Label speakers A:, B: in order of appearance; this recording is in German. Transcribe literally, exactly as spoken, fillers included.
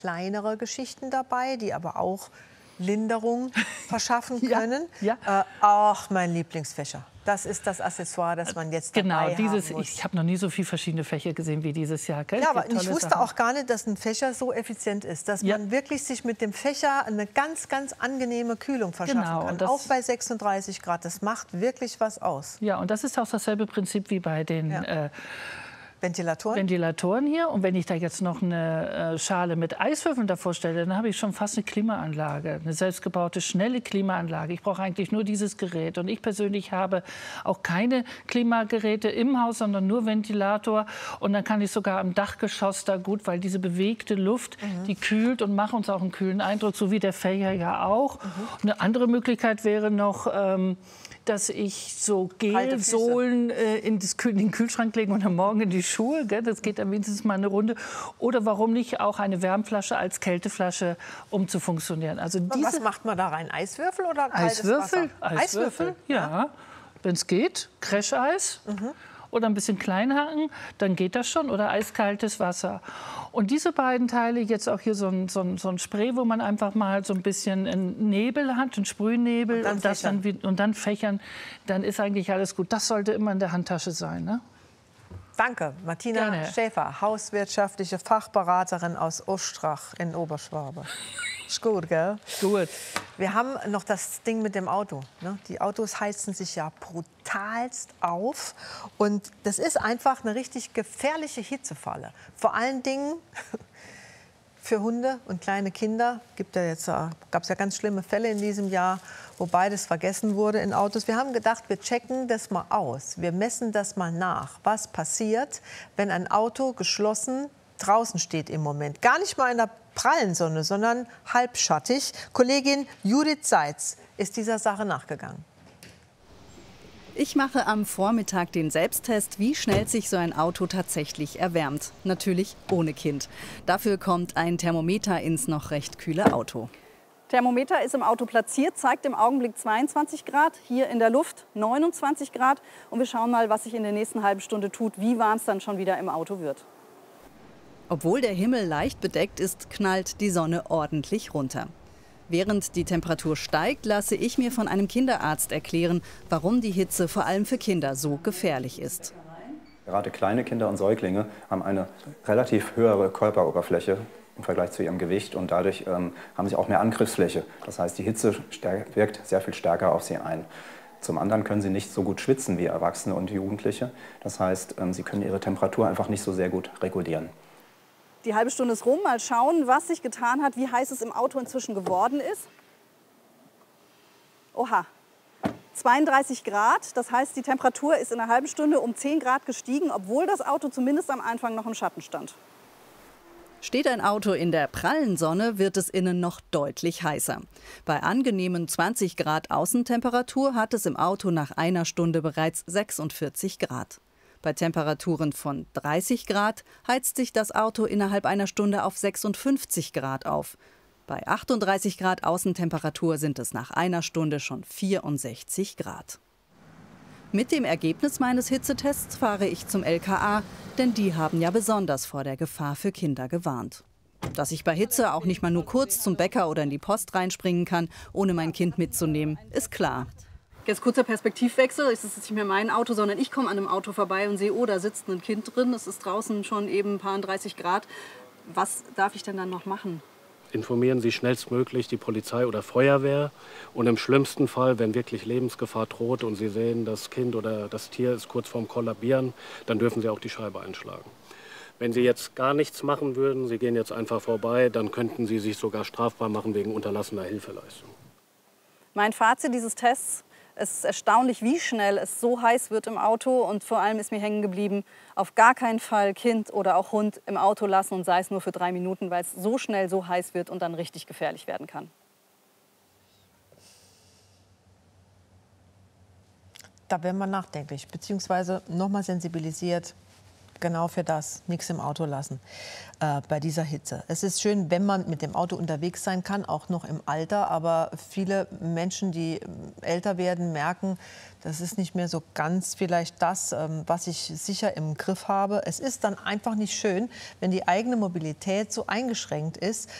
A: kleinere Geschichten dabei, die aber auch Linderung verschaffen können.
B: Ja,
A: ja. Äh, ach, mein Lieblingsfächer. Das ist das Accessoire, das man jetzt dabei
B: genau, dieses,
A: haben muss.
B: Ich habe noch nie so viele verschiedene Fächer gesehen wie dieses Jahr. Gell?
A: Ja, aber ich wusste
B: Sachen.
A: auch gar nicht, dass ein Fächer so effizient ist, dass
B: ja.
A: man wirklich sich mit dem Fächer eine ganz, ganz angenehme Kühlung verschaffen
B: genau,
A: kann.
B: das,
A: auch bei sechsunddreißig Grad. Das macht wirklich was aus.
B: Ja, und das ist auch dasselbe Prinzip wie bei den
A: ja.
B: äh,
A: Ventilatoren?
B: Ventilatoren hier. Und wenn ich da jetzt noch eine äh, Schale mit Eiswürfeln davor stelle, dann habe ich schon fast eine Klimaanlage, eine selbstgebaute, schnelle Klimaanlage. Ich brauche eigentlich nur dieses Gerät. Und ich persönlich habe auch keine Klimageräte im Haus, sondern nur Ventilator. Und dann kann ich sogar am Dachgeschoss da gut, weil diese bewegte Luft, mhm. die kühlt und macht uns auch einen kühlen Eindruck, so wie der Fächer ja auch. Mhm. Eine andere Möglichkeit wäre noch, ähm, dass ich so Gelsohlen äh, in, das Kühl in den Kühlschrank lege und am Morgen in die Schuhe. Gell? Das geht dann wenigstens mal eine Runde. Oder warum nicht auch eine Wärmflasche als Kälteflasche, um zu funktionieren. Also diese
A: was macht man da rein? Eiswürfel oder kaltes
B: Eiswürfel?
A: Wasser?
B: Eiswürfel,
A: Eiswürfel?
B: ja. ja. Wenn es geht, Crasheis. Mhm. Oder ein bisschen Kleinhaken, dann geht das schon. Oder eiskaltes Wasser. Und diese beiden Teile, jetzt auch hier so ein, so ein, so ein Spray, wo man einfach mal so ein bisschen einen Nebel hat, einen Sprühnebel und dann, und das dann, und dann fächern, dann ist eigentlich alles gut. Das sollte immer in der Handtasche sein. Ne?
A: Danke, Martina
B: Gerne.
A: Schäfer, hauswirtschaftliche Fachberaterin aus Ostrach in Oberschwabe. Ist gut, gell?
B: Gut.
A: Wir haben noch das Ding mit dem Auto. Ne? Die Autos heizen sich ja brutalst auf. Und das ist einfach eine richtig gefährliche Hitzefalle. Vor allen Dingen für Hunde und kleine Kinder. Gibt ja jetzt, gab es ja ganz schlimme Fälle in diesem Jahr, wo beides vergessen wurde in Autos. Wir haben gedacht, wir checken das mal aus. Wir messen das mal nach. Was passiert, wenn ein Auto geschlossen draußen steht im Moment? Gar nicht mal in der prallen Sonne, sondern halbschattig. Kollegin Judith Seitz ist dieser Sache nachgegangen.
C: Ich mache am Vormittag den Selbsttest, wie schnell sich so ein Auto tatsächlich erwärmt. Natürlich ohne Kind. Dafür kommt ein Thermometer ins noch recht kühle Auto.
D: Thermometer ist im Auto platziert, zeigt im Augenblick zweiundzwanzig Grad, hier in der Luft neunundzwanzig Grad. Und wir schauen mal, was sich in der nächsten halben Stunde tut, wie warm es dann schon wieder im Auto wird.
C: Obwohl der Himmel leicht bedeckt ist, knallt die Sonne ordentlich runter. Während die Temperatur steigt, lasse ich mir von einem Kinderarzt erklären, warum die Hitze vor allem für Kinder so gefährlich ist.
E: Gerade kleine Kinder und Säuglinge haben eine relativ höhere Körperoberfläche im Vergleich zu ihrem Gewicht und dadurch ähm, haben sie auch mehr Angriffsfläche. Das heißt, die Hitze wirkt sehr viel stärker auf sie ein. Zum anderen können sie nicht so gut schwitzen wie Erwachsene und Jugendliche. Das heißt, ähm, sie können ihre Temperatur einfach nicht so sehr gut regulieren.
D: Die halbe Stunde ist rum. Mal schauen, was sich getan hat, wie heiß es im Auto inzwischen geworden ist. Oha, zweiunddreißig Grad. Das heißt, die Temperatur ist in einer halben Stunde um zehn Grad gestiegen, obwohl das Auto zumindest am Anfang noch im Schatten stand.
C: Steht ein Auto in der prallen Sonne, wird es innen noch deutlich heißer. Bei angenehmen zwanzig Grad Außentemperatur hat es im Auto nach einer Stunde bereits sechsundvierzig Grad. Bei Temperaturen von dreißig Grad heizt sich das Auto innerhalb einer Stunde auf sechsundfünfzig Grad auf. Bei achtunddreißig Grad Außentemperatur sind es nach einer Stunde schon vierundsechzig Grad. Mit dem Ergebnis meines Hitzetests fahre ich zum L K A, denn die haben ja besonders vor der Gefahr für Kinder gewarnt. Dass ich bei Hitze auch nicht mal nur kurz zum Bäcker oder in die Post reinspringen kann, ohne mein Kind mitzunehmen, ist klar.
D: Jetzt kurzer Perspektivwechsel. Es ist jetzt nicht mehr mein Auto, sondern ich komme an einem Auto vorbei und sehe, oh, da sitzt ein Kind drin. Es ist draußen schon eben ein paar dreißig Grad. Was darf ich denn dann noch machen?
F: Informieren Sie schnellstmöglich die Polizei oder Feuerwehr. Und im schlimmsten Fall, wenn wirklich Lebensgefahr droht und Sie sehen, das Kind oder das Tier ist kurz vorm Kollabieren, dann dürfen Sie auch die Scheibe einschlagen. Wenn Sie jetzt gar nichts machen würden, Sie gehen jetzt einfach vorbei, dann könnten Sie sich sogar strafbar machen wegen unterlassener Hilfeleistung.
D: Mein Fazit dieses Tests: Es ist erstaunlich, wie schnell es so heiß wird im Auto. Und vor allem ist mir hängen geblieben, auf gar keinen Fall Kind oder auch Hund im Auto lassen, und sei es nur für drei Minuten, weil es so schnell so heiß wird und dann richtig gefährlich werden kann.
A: Da werden wir nachdenklich, beziehungsweise noch mal sensibilisiert. genau für das. Nichts im Auto lassen äh, bei dieser Hitze. Es ist schön, wenn man mit dem Auto unterwegs sein kann, auch noch im Alter. Aber viele Menschen, die älter werden, merken, das ist nicht mehr so ganz vielleicht das, ähm, was ich sicher im Griff habe. Es ist dann einfach nicht schön, wenn die eigene Mobilität so eingeschränkt ist,